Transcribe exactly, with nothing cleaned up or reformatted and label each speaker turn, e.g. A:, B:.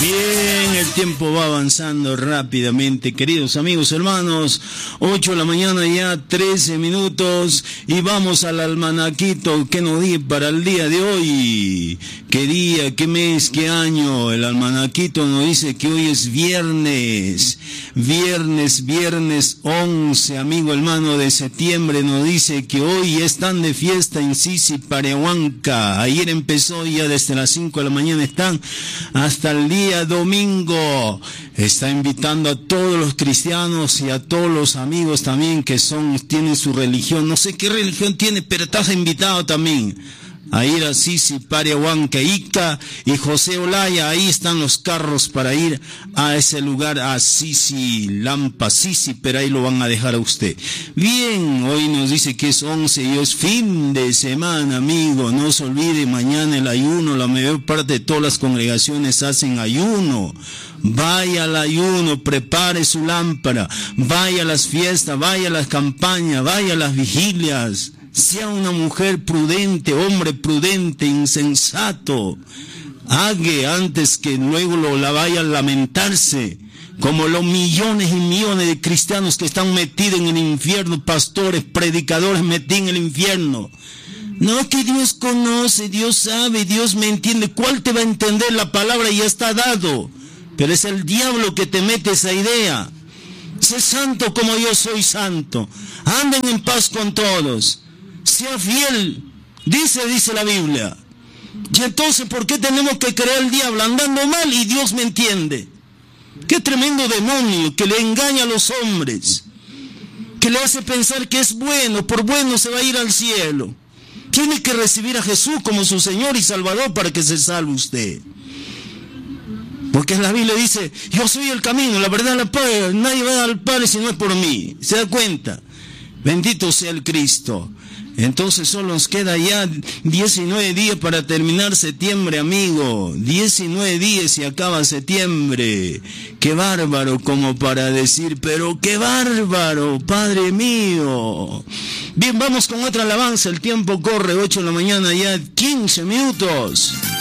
A: Bien, el tiempo va avanzando rápidamente, queridos amigos, hermanos. ocho de la mañana ya, trece minutos, y vamos al almanaquito que nos di para el día de hoy. ¿Qué día, qué mes, qué año? El almanaquito nos dice que hoy es viernes, viernes, viernes once, amigo hermano, de septiembre. Nos dice que hoy están de fiesta en Sisi, Parehuanca. Ayer empezó, ya desde las cinco de la mañana están hasta el día domingo. Está invitando a todos los cristianos y a todos los amigos también que son, tienen su religión. No sé qué religión tiene, pero estás invitado también a ir a Sisi, Parehuanca, Ica y José Olaya. Ahí están los carros para ir a ese lugar, a Sisi, Lampa, Sisi, pero ahí lo van a dejar a usted. Bien, hoy nos dice que es once y es fin de semana, amigo. No se olvide, mañana el ayuno. La mayor parte de todas las congregaciones hacen ayuno. Vaya al ayuno, prepare su lámpara, vaya a las fiestas, vaya a las campañas, vaya a las vigilias. Sea una mujer prudente, hombre prudente, insensato. Haga antes que luego lo la vaya a lamentarse, como los millones y millones de cristianos que están metidos en el infierno, pastores, predicadores metidos en el infierno. No, que Dios conoce, Dios sabe, Dios me entiende. ¿Cuál te va a entender? La palabra ya está dado, pero es el diablo que te mete esa idea. Sé santo como yo soy santo. Anden en paz con todos. Sea fiel, dice, dice la Biblia. Y entonces, ¿por qué tenemos que creer al diablo? Andando mal y Dios me entiende. Qué tremendo demonio que le engaña a los hombres, que le hace pensar que es bueno, por bueno se va a ir al cielo. Tiene que recibir a Jesús como su Señor y Salvador para que se salve usted. Porque la Biblia dice, yo soy el camino, la verdad, la paz, nadie va al Padre si no es por mí. ¿Se da cuenta? Bendito sea el Cristo. Entonces solo nos queda ya diecinueve días para terminar septiembre, amigo. diecinueve días y acaba septiembre. Qué bárbaro, como para decir, pero qué bárbaro, Padre mío. Bien, vamos con otra alabanza. El tiempo corre, ocho de la mañana ya, quince minutos.